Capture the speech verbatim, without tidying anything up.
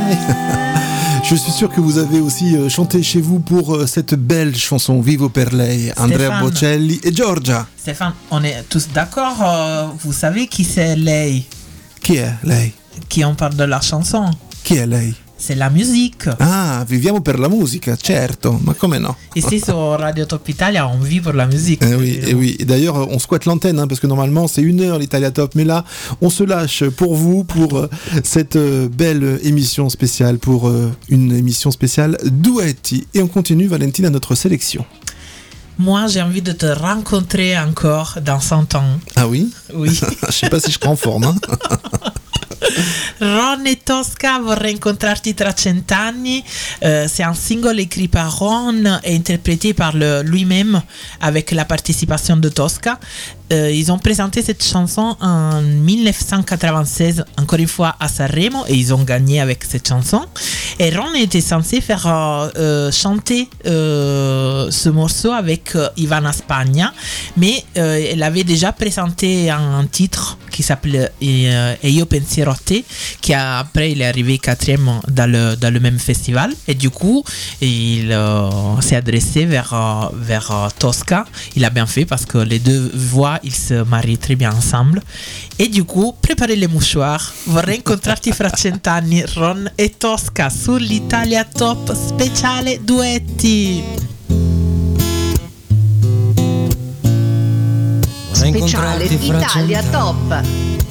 lei. Je suis sûr que vous avez aussi chanté chez vous pour cette belle chanson Vivo per lei, Andrea Stéphane. Bocelli et Giorgia. Stéphane, on est tous d'accord, euh, vous savez qui c'est lei? Chi è lei? Qui on parle de la chanson? Chi è lei? C'est la musique. Ah, viviamo per la musica, certo, ma come no? Ici sur Radio Top Italia, on vit pour la musique. Eh oui, eh oui. Et d'ailleurs, on squatte l'antenne, hein, parce que normalement c'est une heure l'Italia Top, mais là, on se lâche pour vous, pour euh, cette euh, belle émission spéciale, pour euh, une émission spéciale duetti. Et on continue, Valentine, à notre sélection. Moi, j'ai envie de te rencontrer encore dans cent ans. Ah oui? Oui. Je sais pas si je serai en forme, hein. Ron e Tosca, vorrei incontrarti tra cent'anni. Euh, c'est un single écrit par Ron et interprété par le, lui-même avec la participation de Tosca. Euh, ils ont présenté cette chanson en dix-neuf cent quatre-vingt-seize, encore une fois à Sanremo, et ils ont gagné avec cette chanson. Et Ron était censé faire euh, euh, chanter euh, ce morceau avec euh, Ivana Spagna, mais euh, elle avait déjà présenté un, un titre qui s'appelle euh, E io pensiero a te, qui a, après il est arrivé quatrième dans le, dans le même festival, et du coup il euh, s'est adressé vers, euh, vers euh, Tosca. Il a bien fait parce que les deux voix ils se marient très bien ensemble, et du coup préparez les mouchoirs, vorrei incontrarti fra cent'anni, Ron e Tosca sull'Italia Top speciale duetti. Vorrei Speciale incontrarti fra Italia cent'anni. Top.